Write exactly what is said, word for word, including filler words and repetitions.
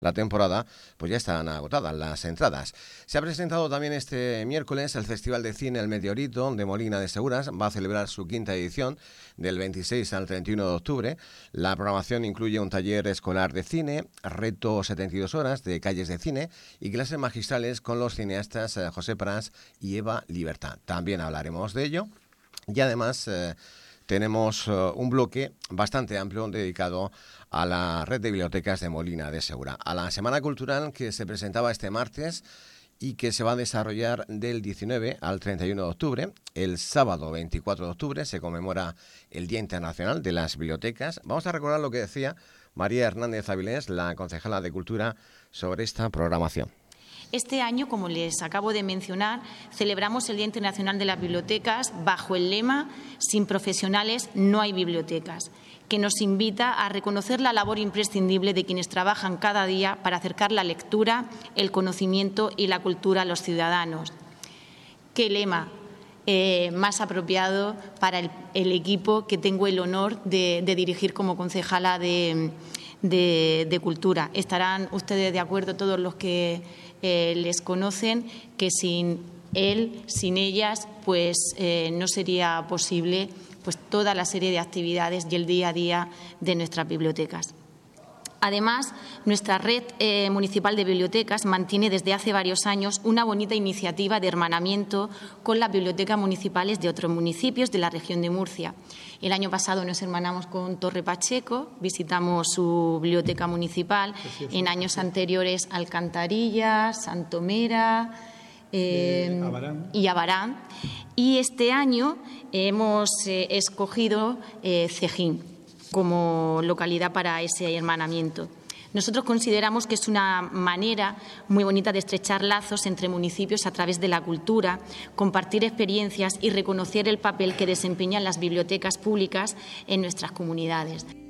la temporada, pues ya están agotadas las entradas. Se ha presentado también este miércoles el Festival de Cine El Meteorito de Molina de Seguras. Va a celebrar su quinta edición del veintiséis al treinta y uno de octubre. La programación incluye un taller escolar de cine, reto setenta y dos horas de calles de cine y clases magistrales con los cineastas José Pras y Eva Libertad. También hablaremos de ello. Y además eh, tenemos uh, un bloque bastante amplio dedicado a la red de bibliotecas de Molina de Segura, a la Semana Cultural que se presentaba este martes y que se va a desarrollar del diecinueve al treinta y uno de octubre. El sábado veinticuatro de octubre se conmemora el Día Internacional de las Bibliotecas. Vamos a recordar lo que decía María Hernández Avilés, la concejala de Cultura, sobre esta programación. Este año, como les acabo de mencionar, celebramos el Día Internacional de las Bibliotecas bajo el lema «Sin profesionales no hay bibliotecas», que nos invita a reconocer la labor imprescindible de quienes trabajan cada día para acercar la lectura, el conocimiento y la cultura a los ciudadanos. ¿Qué lema eh, más apropiado para el, el equipo que tengo el honor de, de dirigir como concejala de, de, de Cultura? Estarán ustedes de acuerdo, todos los que eh, les conocen, que sin él, sin ellas, pues eh, no sería posible pues toda la serie de actividades y el día a día de nuestras bibliotecas. Además, nuestra red eh, municipal de bibliotecas mantiene desde hace varios años una bonita iniciativa de hermanamiento con las bibliotecas municipales de otros municipios de la región de Murcia. El año pasado nos hermanamos con Torre Pacheco, visitamos su biblioteca municipal, en años anteriores Alcantarilla, Santomera eh, eh, Abarán. y Abarán. Y este año hemos eh, escogido eh, Cejín como localidad para ese hermanamiento. Nosotros consideramos que es una manera muy bonita de estrechar lazos entre municipios a través de la cultura, compartir experiencias y reconocer el papel que desempeñan las bibliotecas públicas en nuestras comunidades.